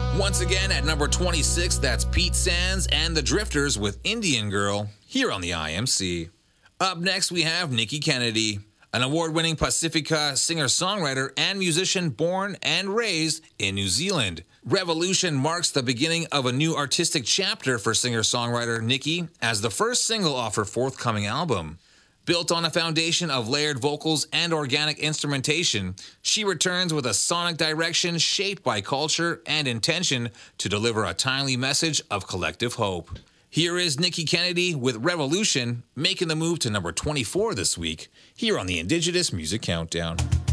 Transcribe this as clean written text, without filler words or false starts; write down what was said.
Once again at number 26, that's Pete Sands and the Drifters with Indian Girl here on the IMC. Up next, we have Nikki Kennedy, an award-winning Pacifica singer-songwriter and musician born and raised in New Zealand. Revolution marks the beginning of a new artistic chapter for singer-songwriter Nikki as the first single off her forthcoming album. Built on a foundation of layered vocals and organic instrumentation, she returns with a sonic direction shaped by culture and intention to deliver a timely message of collective hope. Here is Nikki Kennedy with Revolution, making the move to number 24 this week, here on the Indigenous Music Countdown.